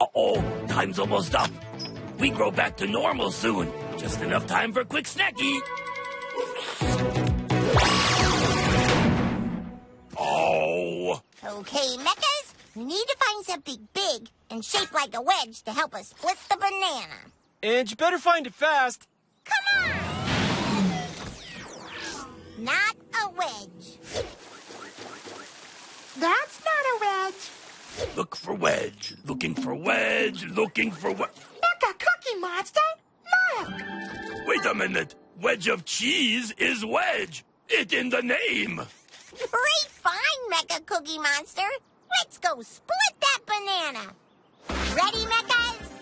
Uh-oh, time's almost up. We grow back to normal soon. Just enough time for a quick snacky. Oh. Okay, Mechas, we need to find something big and shaped like a wedge to help us split the banana. And you better find it fast. Come on! Not a wedge. That's not a wedge. Look for wedge. Looking for wedge. Looking for wedge. Mecha Cookie Monster, look! Wait a minute. Wedge of cheese is wedge. It in the name. Great find, Mecha Cookie Monster. Let's go split that banana. Ready, Mechas?